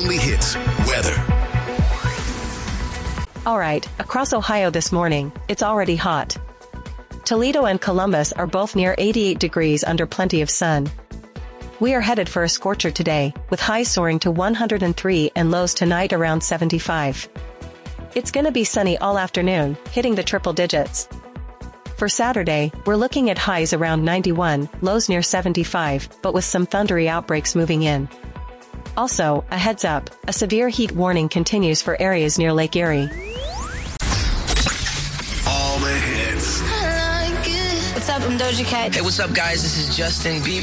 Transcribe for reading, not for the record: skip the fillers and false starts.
Weekly Hits weather. All right, across Ohio this morning, it's already hot. Toledo and Columbus are both near 88 degrees under plenty of sun. We are headed for a scorcher today, with highs soaring to 103 and lows tonight around 75. It's gonna be sunny all afternoon, hitting the triple digits. For Saturday, we're looking at highs around 91, lows near 75, but with some thundery outbreaks moving in. Also, a heads up, a severe heat warning continues for areas near Lake Erie. All the hits. What's up, I'm Doja Cat. Hey, what's up, guys? This is Justin Bieber.